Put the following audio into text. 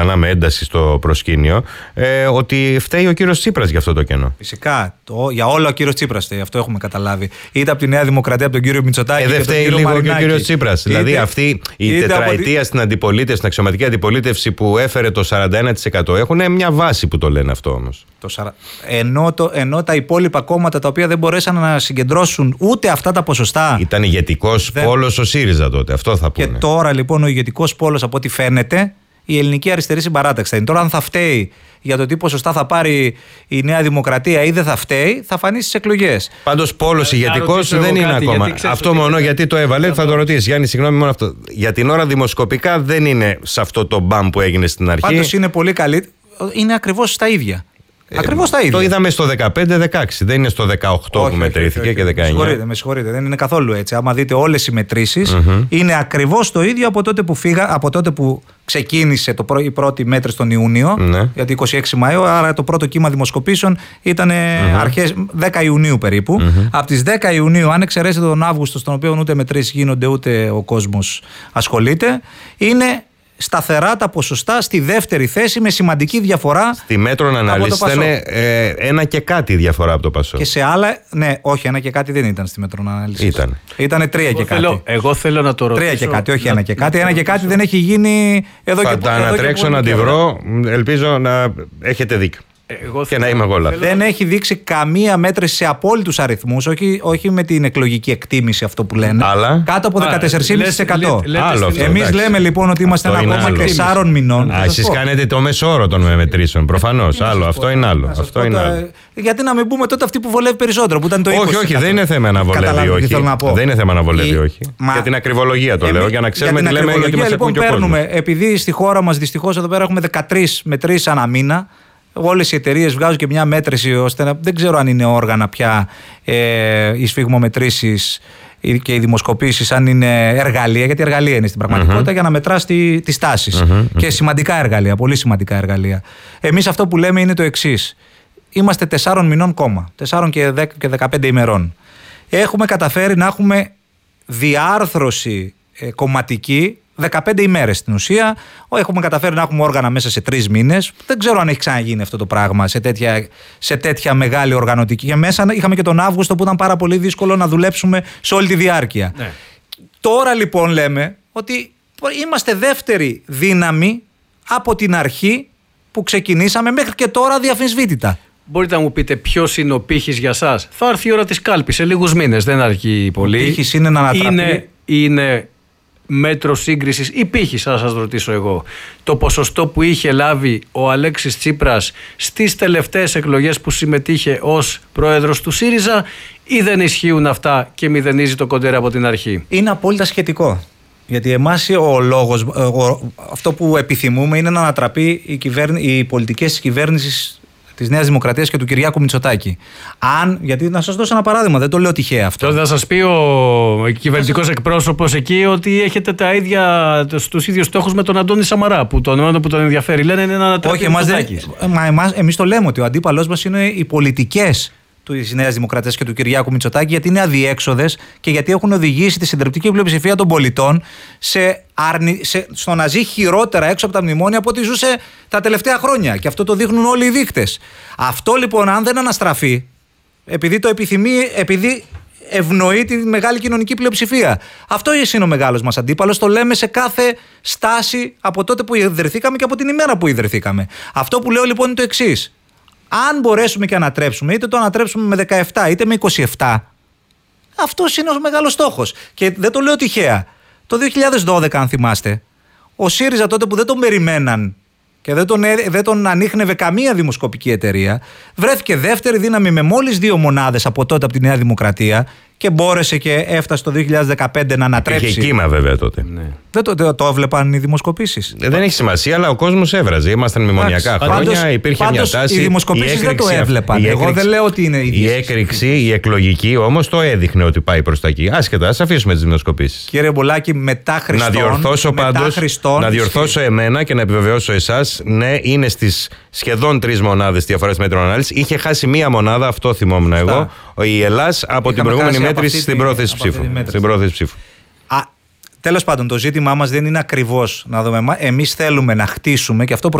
με ένταση στο προσκήνιο, ότι φταίει ο κύριος Τσίπρας για αυτό το κενό. Φυσικά. Για όλα ο κύριος Τσίπρας φταίει, αυτό έχουμε καταλάβει. Είτε από τη Νέα Δημοκρατία, από τον κύριο Μητσοτάκη. Δεν φταίει λίγο και ο κύριος Τσίπρας. Δηλαδή αυτή η τετραετία στην αντιπολίτευση, στην αξιωματική αντιπολίτευση που έφερε το 41%, έχουν μια βάση που το λένε αυτό όμως. Ενώ τα υπόλοιπα κόμματα τα οποία δεν μπορέσαν να συγκεντρώσουν ούτε αυτά τα ποσοστά. Ήταν ηγετικός πόλος ο ΣΥΡΙΖΑ τότε, αυτό θα πούνε. Και τώρα λοιπόν ο ηγετικός πόλος, από ό,τι φαίνεται, η ελληνική αριστερή συμπαράταξη. Τώρα, αν θα φταίει για το τι ποσοστά θα πάρει η Νέα Δημοκρατία ή δεν θα φταίει, θα φανεί στις εκλογές. Πάντως, πόλος ηγετικός δεν είναι ακόμα. Αυτό μόνο γιατί το έβαλε, θα το ρωτήσει. Γιάννη, συγγνώμη, μόνο αυτό. Για την ώρα δημοσκοπικά δεν είναι σε αυτό το μπαμ που έγινε στην αρχή. Πάντως είναι πολύ καλή. Είναι ακριβώς στα ίδια. Ακριβώς τα ίδια. Το είδαμε στο 15-16, δεν είναι στο 18 που μετρήθηκε και 19. Με συγχωρείτε, δεν είναι καθόλου έτσι. Άμα δείτε όλες οι μετρήσεις, είναι ακριβώς το ίδιο από τότε που ξεκίνησε η πρώτη μέτρηση τον Ιούνιο, γιατί 26 Μαΐου, άρα το πρώτο κύμα δημοσκοπήσεων ήταν αρχές 10 Ιουνίου περίπου. Από τις 10 Ιουνίου, αν εξαιρέσετε τον Αύγουστο, στον οποίο ούτε μετρήσεις γίνονται ούτε ο κόσμος ασχολείται, είναι σταθερά τα ποσοστά στη δεύτερη θέση με σημαντική διαφορά. Στη Μέτρων Ανάλυση ήταν ένα και κάτι διαφορά από το Πασόκ. Και σε άλλα, ναι, όχι, ένα και κάτι δεν ήταν στη Μέτρων Ανάλυση. Ήτανε 3 και κάτι. Εγώ θέλω να το ρωτήσω. 3 και κάτι, όχι 1 και κάτι. 1 και κάτι δεν έχει γίνει εδώ και πολύ. Θα τα ανατρέξω να τη βρω. Ελπίζω να έχετε δίκιο. Και να είμαι εγώ λάθος. Δεν έχει δείξει καμία μέτρηση σε απόλυτους αριθμούς, όχι με την εκλογική εκτίμηση αυτό που λένε. Κάτω από 14,5%. Εμείς λέμε λοιπόν ότι είμαστε ένα κόμμα 4 μηνών. Εσείς κάνετε το μέσο όρο των μετρήσεων. Προφανώς. Αυτό είναι άλλο. Γιατί να μην πούμε τότε αυτή που βολεύει περισσότερο, που ήταν το 20%. Όχι, δεν είναι θέμα να βολεύει όχι. Δεν είναι θέμα να βολεύει όχι. Για την ακριβολογία το λέω, για να ξέρουμε τι λέμε, γιατί μας ακούν και ο κόσμος. Επειδή στη χώρα μας δυστυχώς εδώ πέρα έχουμε 13 μετρήσεις ανά μήνα. Όλες οι εταιρείες βγάζουν και μια μέτρηση, ώστε δεν ξέρω αν είναι όργανα πια οι σφιγμομετρήσεις και οι δημοσκοπήσεις, αν είναι εργαλεία, γιατί εργαλεία είναι στην πραγματικότητα, για να μετράς τις τάσεις. Και σημαντικά εργαλεία, πολύ σημαντικά εργαλεία. Εμείς αυτό που λέμε είναι το εξής. Είμαστε 4 μηνών κόμμα, 4 και 15 ημερών. Έχουμε καταφέρει να έχουμε διάρθρωση κομματική 15 ημέρες στην ουσία. Έχουμε καταφέρει να έχουμε όργανα μέσα σε 3 μήνες. Δεν ξέρω αν έχει ξαναγίνει αυτό το πράγμα σε τέτοια μεγάλη οργανωτική. Και μέσα είχαμε και τον Αύγουστο που ήταν πάρα πολύ δύσκολο να δουλέψουμε σε όλη τη διάρκεια. Ναι. Τώρα λοιπόν λέμε ότι είμαστε δεύτερη δύναμη από την αρχή που ξεκινήσαμε μέχρι και τώρα διαφυσβήτητα. Μπορείτε να μου πείτε ποιος είναι ο πύχης για σας? Θα έρθει η ώρα της κάλπης σε λίγους μήνες, δεν αρκεί πολύ. Ο πύχης είναι να ανατραπεί. Είναι μέτρο σύγκρισης ή πύχης, θα σας ρωτήσω εγώ, το ποσοστό που είχε λάβει ο Αλέξης Τσίπρας στις τελευταίες εκλογές που συμμετείχε ως πρόεδρος του ΣΥΡΙΖΑ, ή δεν ισχύουν αυτά και μηδενίζει το κοντέρ από την αρχή? Είναι απόλυτα σχετικό. Γιατί εμάς αυτό που επιθυμούμε είναι να ανατραπεί οι πολιτικές της κυβέρνησης της Νέας Δημοκρατίας και του Κυριάκου Μητσοτάκη. Γιατί να σας δώσω ένα παράδειγμα, δεν το λέω τυχαία αυτό. Τώρα θα σας πει ο κυβερνητικός εκπρόσωπος εκεί ότι έχετε τους ίδιους στόχους με τον Αντώνη Σαμαρά, που τον μόνο που τον ενδιαφέρει λένε είναι να ανατραπεί ο Μητσοτάκης. Εμείς το λέμε ότι ο αντίπαλός μας είναι οι πολιτικές της Νέας Δημοκρατίας και του Κυριάκου Μητσοτάκη, γιατί είναι αδιέξοδες και γιατί έχουν οδηγήσει τη συντριπτική πλειοψηφία των πολιτών στο να ζει χειρότερα έξω από τα μνημόνια από ό,τι ζούσε τα τελευταία χρόνια. Και αυτό το δείχνουν όλοι οι δείκτες. Αυτό λοιπόν, αν δεν αναστραφεί, επειδή το επιθυμεί, επειδή ευνοεί τη μεγάλη κοινωνική πλειοψηφία. Αυτό είναι ο μεγάλος μας αντίπαλος. Το λέμε σε κάθε στάση από τότε που ιδρυθήκαμε και από την ημέρα που ιδρυθήκαμε. Αυτό που λέω λοιπόν είναι το εξής. Αν μπορέσουμε και ανατρέψουμε, είτε το ανατρέψουμε με 17 είτε με 27, αυτός είναι ο μεγάλος στόχος. Και δεν το λέω τυχαία. Το 2012, αν θυμάστε, ο ΣΥΡΙΖΑ τότε που δεν τον περιμέναν και δεν τον ανίχνευε καμία δημοσκοπική εταιρεία, βρέθηκε δεύτερη δύναμη με μόλις 2 μονάδες από τότε από τη Νέα Δημοκρατία και μπόρεσε και έφτασε το 2015 να ανατρέψει. Είχε κύμα βέβαια τότε. Ναι. Δεν το έβλεπαν οι δημοσκοπήσεις. Δεν έχει σημασία, αλλά ο κόσμος έβραζε. Ήμασταν μνημονιακά χρόνια, υπήρχε μια τάση. Οι δημοσκοπήσεις δεν το έβλεπαν. Εγώ δεν λέω ότι είναι η έκρηξη, η εκλογική όμως το έδειχνε ότι πάει προς τα εκεί. Άσχετα, ας αφήσουμε τις δημοσκοπήσεις. Κύριε Μπολάκη, μετά Χριστόν. Να διορθώσω εμένα και να επιβεβαιώσω εσάς. Ναι, είναι στις σχεδόν 3 μονάδες διαφορές μέτρων ανάλυσης. Είχε χάσει 1 μονάδα, αυτό θυμόμουν εγώ, η Ελλάς από την προηγούμενη μέτρηση στην πρόθεση ψήφου. Τέλος πάντων, το ζήτημά μας δεν είναι ακριβώς να δούμε. Εμείς θέλουμε να χτίσουμε, και αυτό